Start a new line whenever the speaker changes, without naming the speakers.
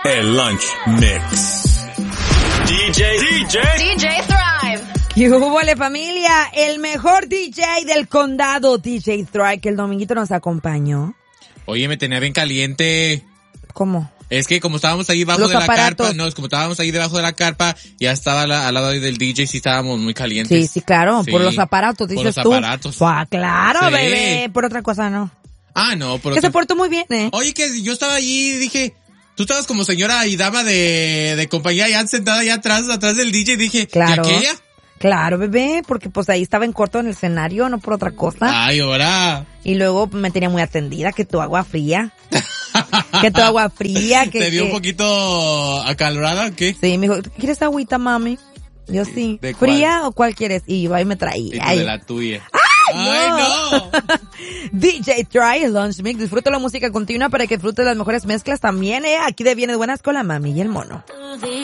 El Lunch Mix.
DJ Thrive.
¿Qué hubo, familia? El mejor DJ del condado, DJ Thrive, que el dominguito nos acompañó.
Oye, me tenía bien caliente.
¿Cómo?
Es que como estábamos ahí debajo de la carpa, como estábamos ahí debajo de la carpa, ya estaba al lado del DJ, sí estábamos muy calientes.
Sí, claro, sí. Por los aparatos, dices tú.
Por los aparatos.
Claro, sí. Bebé, por otra cosa no.
Ah, no, por
que se portó muy bien,
Oye, que yo estaba allí y dije, tú estabas como señora y dama de compañía ya sentada allá atrás del DJ, dije,
claro.
¿y aquella?
Claro, bebé, porque pues ahí estaba en corto en el escenario, no por otra cosa.
Ay, ahora.
Y luego me tenía muy atendida, que tu agua fría. Que tu agua fría.
¿Te vio un poquito acalorada o qué?
Sí, me dijo, ¿quieres agüita, mami? Yo sí.
¿De
¿Fría cuál? O cuál quieres? Y iba y me traía.
Y de la tuya.
¡Ay, no! DJ Thrive, Lunch Mix. Disfruta la música continua para que disfrutes las mejores mezclas también, Aquí de Vienes Buenas con la mami y el mono.